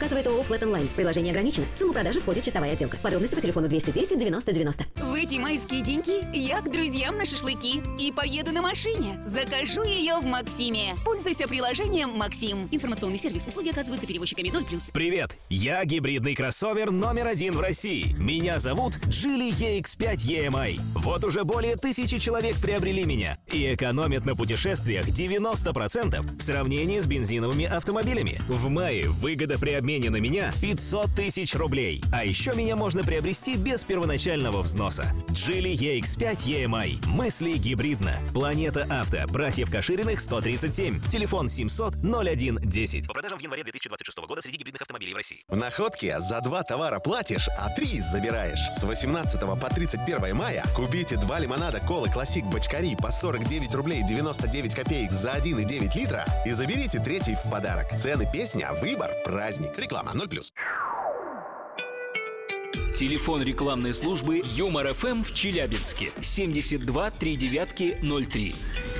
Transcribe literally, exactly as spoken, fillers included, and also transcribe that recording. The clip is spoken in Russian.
оказывает ООО Flat Online. Приложение ограничено. В сумму продажи входит чистовая отделка. Подробности по телефону двести десять девяносто девяносто. В эти майские деньки я к друзьям на шашлыки и поеду на машине. Закажу ее в Максиме. Пользуйся приложением «Максим». Информационный сервис. Услуги оказываются перевозчиками ноль плюс. Привет! Я гибридный кроссовер номер один в России. Меня зовут Geely и икс пять и эм ай. Вот уже более тысячи человек приобрели меня и экономят на путешествиях девяносто процентов в сравнении с бензиновыми автомобилями. В мае выгода при обмене на меня пятьсот тысяч рублей. А еще меня можно приобрести без первоначального взноса. Geely и икс пять и эм ай. Мысли гибридно. Планета Авто. Братьев Кашириных, сто тридцать семь. Телефон семьсот ноль один десять. По продажам в январе две тысячи двадцать шестого года среди гибридных автомобилей в России. В Находке за два товара платишь, а три забираешь. С восемнадцатого по тридцать первое мая купите два лимонада Кола Классик Бочкари по сорок девять рублей девяносто девять копеек за один и девять литра и заберите третий в подарок. Цены, песня, выбор, праздник. Реклама ноль плюс. Телефон рекламной службы Юмор эф эм в Челябинске семьдесят два три девятки ноль три.